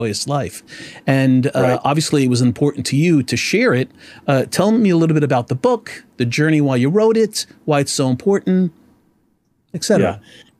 joyous life. And Right. obviously, it was important to you to share it. Tell me a little bit about the book, the journey while you wrote it, why it's so important, Yeah. etc.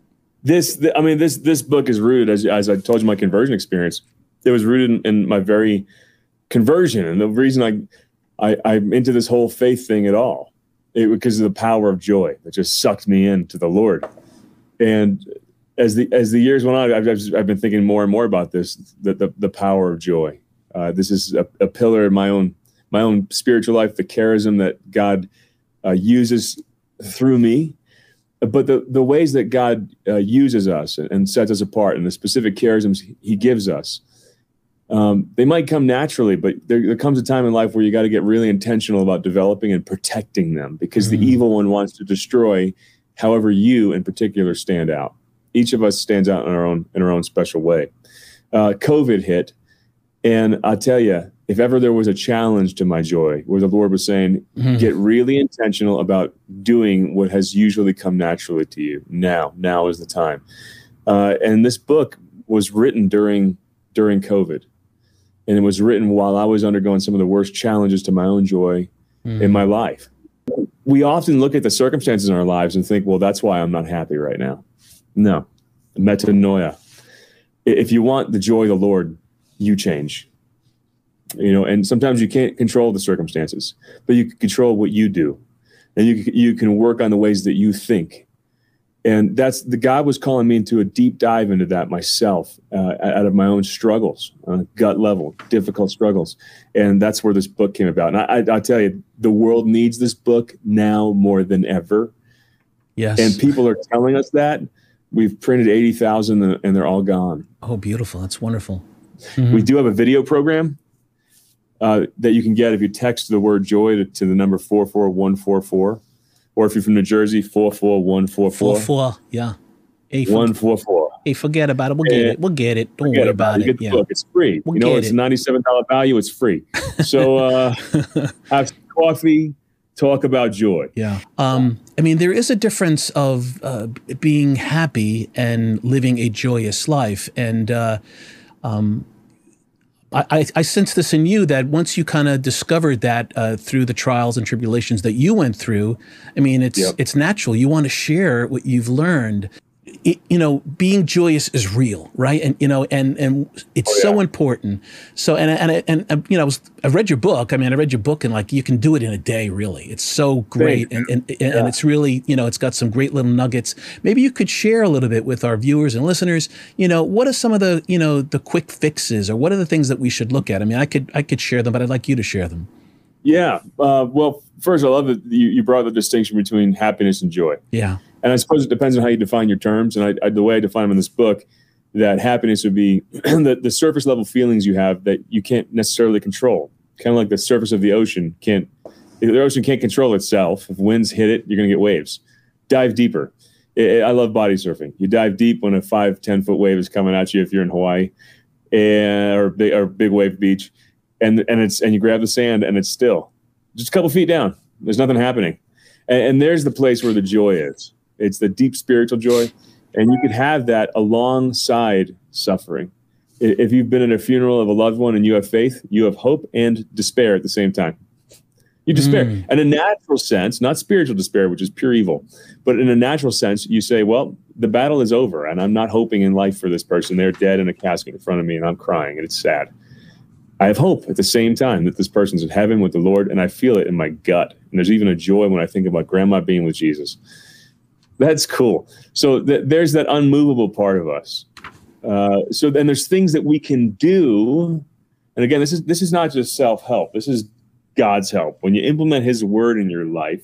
This book is rooted, as I told you, my conversion experience. It was rooted in my very conversion, and the reason I'm into this whole faith thing at all, because of the power of joy that just sucked me into the Lord. And as the years went on, I've been thinking more and more about this, the power of joy. This is a pillar in my own spiritual life, the charism that God uses through me. But the ways that God uses us and sets us apart, and the specific charisms He gives us, they might come naturally, but there comes a time in life where you got to get really intentional about developing and protecting them, because the evil one wants to destroy however you in particular stand out. Each of us stands out in our own special way. COVID hit, and I'll tell you, if ever there was a challenge to my joy, where the Lord was saying, get really intentional about doing what has usually come naturally to you. Now is the time. And this book was written during COVID. And it was written while I was undergoing some of the worst challenges to my own joy in my life. We often look at the circumstances in our lives and think, well, that's why I'm not happy right now. No, metanoia. If you want the joy of the Lord, you change. And sometimes you can't control the circumstances, but you can control what you do, and you can work on the ways that you think. And God was calling me into a deep dive into that myself, out of my own struggles, on a gut level, difficult struggles. And that's where this book came about. And I tell you, the world needs this book now more than ever. Yes. And people are telling us that. We've printed 80,000 and they're all gone. Oh, beautiful. That's wonderful. We do have a video program that you can get if you text the word joy to the number 44144, or if you're from New Jersey, 44144. 4-4, yeah. Hey, 144. Hey, forget about it. We'll get it. We'll get it. Don't worry about it. You get the book. It's free. We'll get it's it. a $97 value. It's free. So have some coffee, talk about joy. Yeah. There is a difference of being happy and living a joyous life. And I sense this in you, that once you kind of discovered that through the trials and tribulations that you went through, it's natural. You want to share what you've learned. Being joyous is real, right? And it's so important. So I read your book. I read your book, and you can do it in a day. Really, it's so great, and it's really, it's got some great little nuggets. Maybe you could share a little bit with our viewers and listeners. What are some of the the quick fixes, or what are the things that we should look at? I could share them, but I'd like you to share them. Yeah. Well, first, I love that you brought the distinction between happiness and joy. Yeah. And I suppose it depends on how you define your terms. And the way I define them in this book, that happiness would be the surface level feelings you have that you can't necessarily control. Kind of like the surface of the ocean the ocean can't control itself. If winds hit it, you're going to get waves. Dive deeper. I love body surfing. You dive deep when a 5-10 foot wave is coming at you if you're in Hawaii or big wave beach, and you grab the sand and it's still just a couple feet down. There's nothing happening, and there's the place where the joy is. It's the deep spiritual joy, and you could have that alongside suffering. If you've been at a funeral of a loved one and you have faith, you have hope and despair at the same time. You despair. In a natural sense, not spiritual despair, which is pure evil, but in a natural sense, you say, well, the battle is over, and I'm not hoping in life for this person. They're dead in a casket in front of me, and I'm crying, and it's sad. I have hope at the same time that this person's in heaven with the Lord, and I feel it in my gut. And there's even a joy when I think about grandma being with Jesus. That's cool. So there's that unmovable part of us. So then there's things that we can do. And again, this is not just self-help. This is God's help. When you implement His word in your life,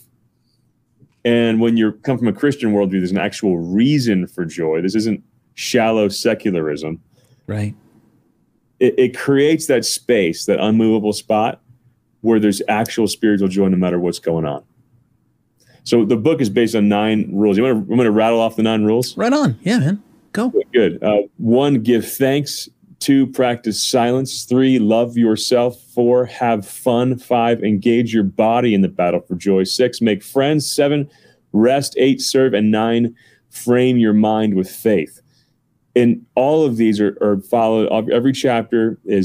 and when you come from a Christian worldview, there's an actual reason for joy. This isn't shallow secularism. Right. It creates that space, that unmovable spot, where there's actual spiritual joy no matter what's going on. So the book is based on 9 rules. I'm going to rattle off the 9 rules. Right on. Yeah, man. Go. Good. 1, give thanks. 2, practice silence. 3, love yourself. 4, have fun. 5, engage your body in the battle for joy. 6, make friends. 7, rest. 8, serve. And 9, frame your mind with faith. And all of these are followed. Every chapter is